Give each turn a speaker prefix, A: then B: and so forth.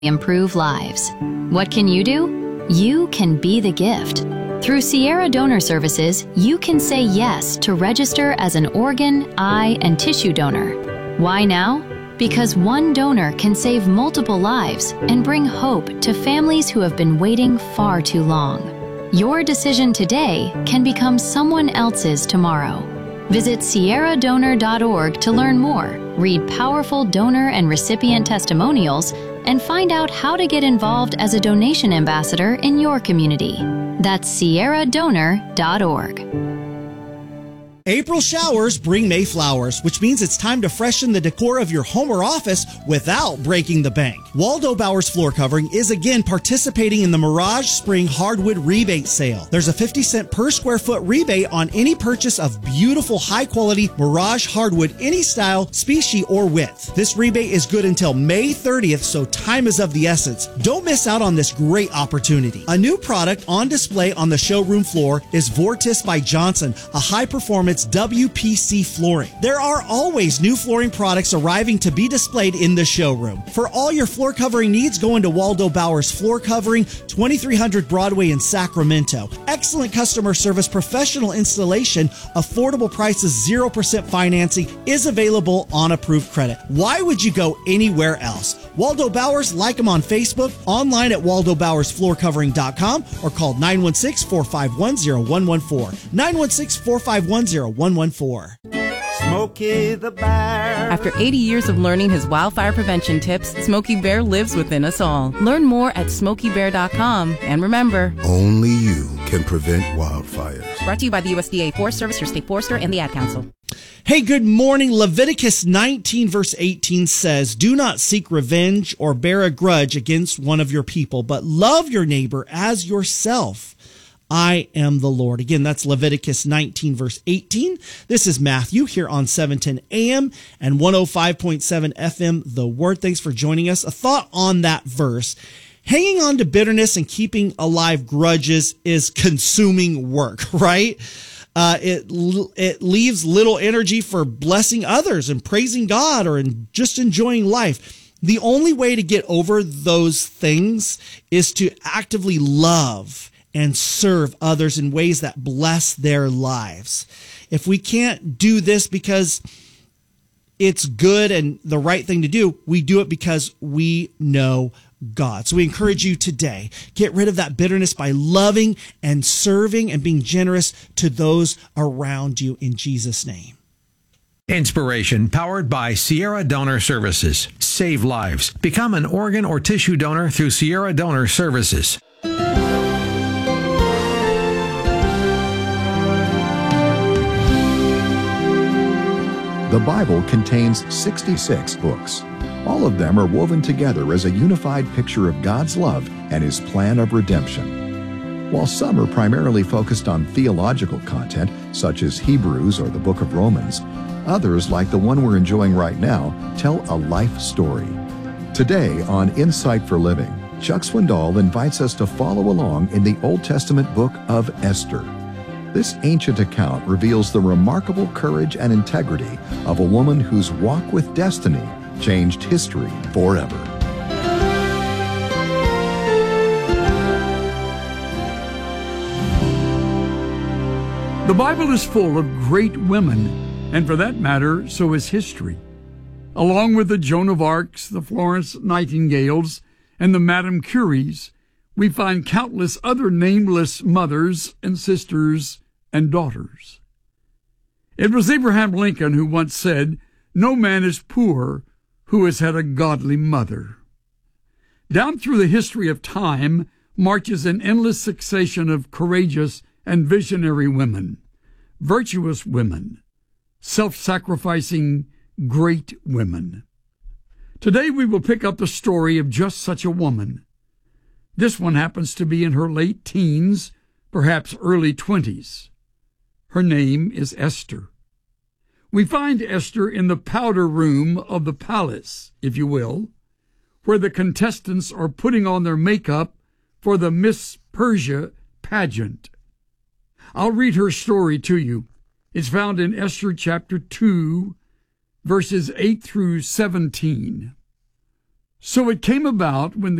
A: improve lives. What can you do? You can be the gift. Through Sierra Donor Services, you can say yes to register as an organ, eye, and tissue donor. Why now? Because one donor can save multiple lives and bring hope to families who have been waiting far too long. Your decision today can become someone else's tomorrow. Visit sierradonor.org to learn more, read powerful donor and recipient testimonials, and find out how to get involved as a donation ambassador in your community. That's sierradonor.org.
B: April showers bring May flowers, which means it's time to freshen the decor of your home or office without breaking the bank. Waldo Bowers Floor Covering is again participating in the Mirage Spring Hardwood Rebate Sale. There's a 50-cent per square foot rebate on any purchase of beautiful, high-quality Mirage hardwood, any style, species, or width. This rebate is good until May 30th, so time is of the essence. Don't miss out on this great opportunity. A new product on display on the showroom floor is Vortis by Johnson, a high-performance WPC flooring. There are always new flooring products arriving to be displayed in the showroom. For all your floor covering needs, go into Waldo Bowers Floor Covering, 2300 Broadway in Sacramento. Excellent customer service, professional installation, affordable prices, 0% financing is available on approved credit. Why would you go anywhere else? Waldo Bowers, like them on Facebook, online at waldobowersfloorcovering.com, or call 916-451-0114. 916-451-0114.
C: Smokey the Bear.
D: After 80 years of learning his wildfire prevention tips, Smokey Bear lives within us all. Learn more at smokeybear.com. And remember,
E: only you can prevent wildfires.
D: Brought to you by the USDA Forest Service, your state forester, and the Ad Council.
B: Hey, good morning. Leviticus 19 verse 18 says, "Do not seek revenge or bear a grudge against one of your people, but love your neighbor as yourself. I am the Lord." Again, that's Leviticus 19 verse 18. This is Matthew here on 710 AM and 105.7 FM, The Word. Thanks for joining us. A thought on that verse. Hanging on to bitterness and keeping alive grudges is consuming work, right? It leaves little energy for blessing others and praising God or just enjoying life. The only way to get over those things is to actively love and serve others in ways that bless their lives. If we can't do this because it's good and the right thing to do, we do it because we know God. So we encourage you today, get rid of that bitterness by loving and serving and being generous to those around you in Jesus' name.
F: Inspiration powered by Sierra Donor Services. Save lives. Become an organ or tissue donor through Sierra Donor Services.
G: The Bible contains 66 books. All of them are woven together as a unified picture of God's love and His plan of redemption. While some are primarily focused on theological content, such as Hebrews or the book of Romans, others, like the one we're enjoying right now, tell a life story. Today on Insight for Living, Chuck Swindoll invites us to follow along in the Old Testament book of Esther. This ancient account reveals the remarkable courage and integrity of a woman whose walk with destiny changed history forever.
H: The Bible is full of great women, and for that matter, so is history. Along with the Joan of Arcs, the Florence Nightingales, and the Madame Curies, we find countless other nameless mothers and sisters and daughters. It was Abraham Lincoln who once said, "No man is poor who has had a godly mother." Down through the history of time marches an endless succession of courageous and visionary women, virtuous women, self-sacrificing great women. Today we will pick up the story of just such a woman. This one happens to be in her late teens, perhaps early 20s. Her name is Esther. We find Esther in the powder room of the palace, if you will, where the contestants are putting on their makeup for the Miss Persia pageant. I'll read her story to you. It's found in Esther chapter 2, verses 8 through 17. So it came about when